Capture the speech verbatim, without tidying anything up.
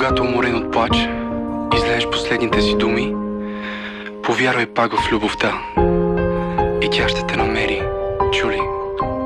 Когато уморен от плач, излееш последните си думи, повярвай пак в любовта и тя ще те намери, чули?